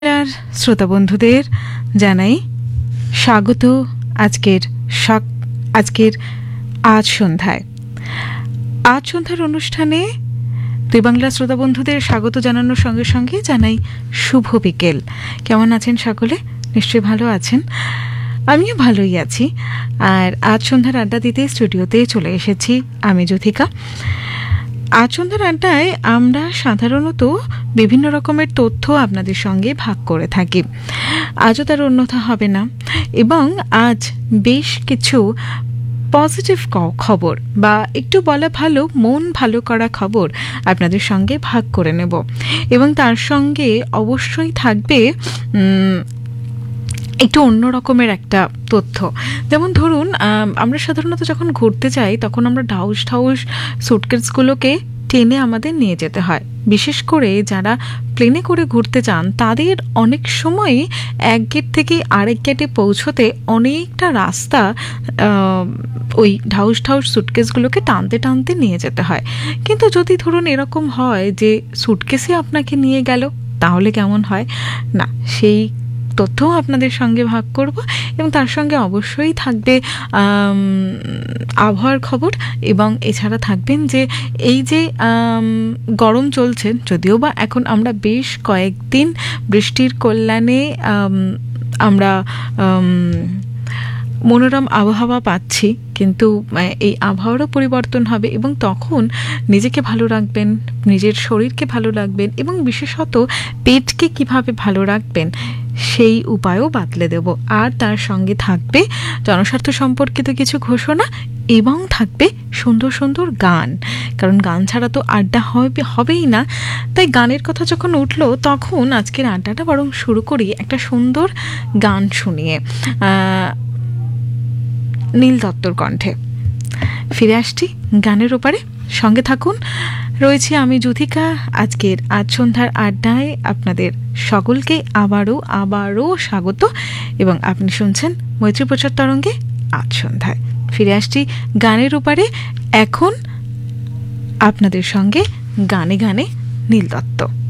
আর শ্রোতা বন্ধুদের জানাই স্বাগত আজকের আজ সন্ধ্যার অনুষ্ঠানে দুই বাংলা শ্রোতা বন্ধুদের স্বাগত জানানোর সঙ্গে সঙ্গে জানাই শুভ বিকেল। কেমন আছেন সকলে? নিশ্চয়ই ভালো আছেন, আমিও ভালোই আছি। আর আজ সন্ধ্যার আড্ডা দিতে স্টুডিওতে চলে এসেছি আমি জ্যোতিকা। আজ সন্ধ্যার আড্ডায় আমরা সাধারণত বিভিন্ন রকমের তথ্য আপনাদের সঙ্গে ভাগ করে থাকি, আজও তার অন্যথা হবে না। এবং আজ বেশ কিছু পজিটিভ খবর বা একটু বলা ভালো মন ভালো করা খবর আপনাদের সঙ্গে ভাগ করে নেব। এবং তার সঙ্গে অবশ্যই থাকবে একটু অন্য রকমের একটা তথ্য। যেমন ধরুন, আমরা সাধারণত যখন ঘুরতে যাই তখন আমরা ঢাউস সুটকেসগুলোকে টেনে আমাদের নিয়ে যেতে হয়। বিশেষ করে যারা প্লেনে করে ঘুরতে যান তাদের অনেক সময় এক গেট থেকে আরেক গেটে পৌঁছতে অনেকটা রাস্তা ওই ঢাউস সুটকেসগুলোকে টানতে টানতে নিয়ে যেতে হয়। কিন্তু যদি ধরুন এরকম হয় যে সুটকেসে আপনাকে নিয়ে গেল, তাহলে কেমন হয়? না, সেই তথ্যও আপনাদের সঙ্গে ভাগ করব। এবং তার সঙ্গে অবশ্যই থাকবে আবহাওয়ার খবর, এবং এছাড়া থাকবেন যে এই যে গরম চলছে, যদিও বা এখন আমরা বেশ কয়েকদিন বৃষ্টির কল্যাণে আমরা মনোরম আবহাওয়া পাচ্ছি, কিন্তু এই আবহাওয়ারও পরিবর্তন হবে এবং তখন নিজেকে ভালো রাখবেন, নিজের শরীরকে ভালো রাখবেন এবং বিশেষত পেটকে কিভাবে ভালো রাখবেন সেই উপায়ও বাতলে দেব। আর তার সঙ্গে থাকবে জনস্বার্থ সম্পর্কিত কিছু ঘোষণা এবং থাকবে সুন্দর সুন্দর গান, কারণ গান ছাড়া তো আড্ডা হবেই না। তাই গানের কথা যখন উঠলো তখন আজকের আড্ডাটা বরং শুরু করি একটা সুন্দর গান শুনিয়ে। নীল দত্তর কণ্ঠে ফিরে আসছি গানের ওপারে, সঙ্গে থাকুন। রয়েছি আমি জ্যোতিকা আজকের আজ সন্ধ্যার আড্ডায়। আপনাদের সকলকে আবারও স্বাগত, এবং আপনি শুনছেন মৈত্রী প্রচার তরঙ্গে আজ সন্ধ্যায়। ফিরে আসছি গানের ওপারে, এখন আপনাদের সঙ্গে গানে গানে নীল দত্ত।